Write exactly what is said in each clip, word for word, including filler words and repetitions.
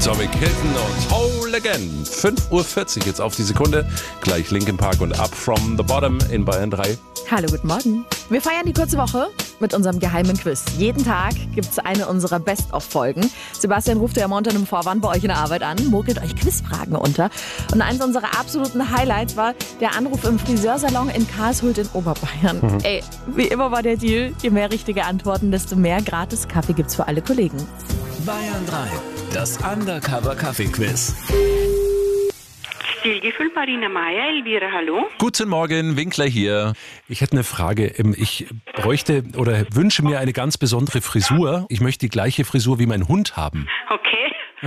Zombie Kitten und Whole Again. fünf Uhr vierzig jetzt auf die Sekunde. Gleich Linkin Park und Up From The Bottom in Bayern drei. Hallo, guten Morgen. Wir feiern die kurze Woche mit unserem geheimen Quiz. Jeden Tag gibt es eine unserer Best-of-Folgen. Sebastian ruft ja unter einem Vorwand bei euch in der Arbeit an, mogelt euch Quizfragen unter. Und eins unserer absoluten Highlights war der Anruf im Friseursalon in Karlshult in Oberbayern. Mhm. Ey, wie immer war der Deal, je mehr richtige Antworten, desto mehr gratis Kaffee gibt's für alle Kollegen. Bayern drei, das Undercover-Kaffee-Quiz. Stilgefühl, Marina Meier, Elvira, hallo. Guten Morgen, Winkler hier. Ich hätte eine Frage. Ich bräuchte oder wünsche mir eine ganz besondere Frisur. Ich möchte die gleiche Frisur wie mein Hund haben. Okay.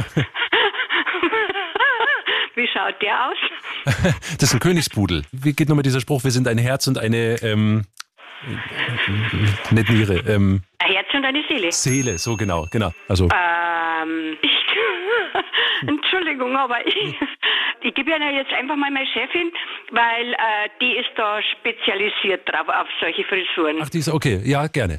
Wie schaut der aus? Das ist ein Königspudel. Wie geht nochmal dieser Spruch? Wir sind ein Herz und eine, ähm, nicht Niere. Ähm, Ein Herz und eine Seele. Seele, so genau, genau. Also. Ähm, ich, Entschuldigung, aber ich, ich gebe ja jetzt einfach mal meine Chefin, weil äh, die ist da spezialisiert drauf, auf solche Frisuren. Ach, die ist okay. Ja, gerne.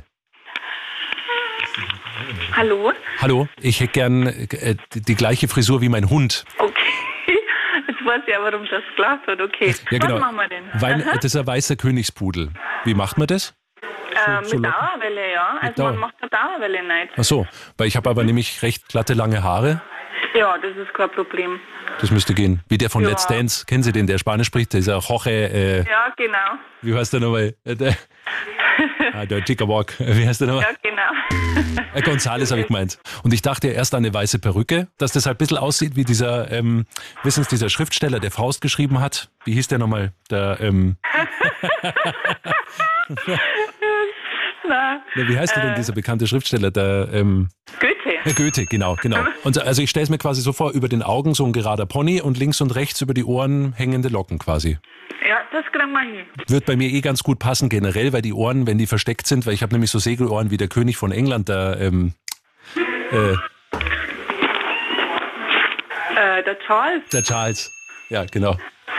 Hallo? Hallo, ich hätte gern äh, die, die gleiche Frisur wie mein Hund. Okay. Jetzt weiß ich ja, warum das gelacht hat. Okay. Ja, genau. Was machen wir denn? Weil, das ist ein weißer Königspudel. Wie macht man das? Äh, so mit locken? Dauerwelle, ja. Also Dauer- man macht eine Dauerwelle nicht. Ach so, weil ich habe aber nämlich recht glatte, lange Haare. Ja, das ist kein Problem. Das müsste gehen. Wie der von Ja. Let's Dance. Kennen Sie den, der Spanisch spricht? Dieser Jorge, äh, Ja, genau. wie heißt der nochmal? Äh, der, ah, der Chicawalk. Wie heißt der nochmal? Ja, genau. Äh, Gonzales habe ich gemeint. Und ich dachte erst an eine weiße Perücke, dass das halt ein bisschen aussieht wie dieser, ähm, wissen Sie, dieser Schriftsteller, der Faust geschrieben hat. Wie hieß der nochmal? Der, ähm, Na, na, wie heißt der denn, dieser bekannte Schriftsteller? Der, ähm, Goethe. Herr Goethe, genau, genau. Und also ich stelle es mir quasi so vor, über den Augen so ein gerader Pony und links und rechts über die Ohren hängende Locken quasi. Ja, das kriegen wir hin. Wird bei mir eh ganz gut passen generell, weil die Ohren, wenn die versteckt sind, weil ich habe nämlich so Segelohren wie der König von England, der, ähm, äh, Äh, der Charles. der Charles. Ja, genau.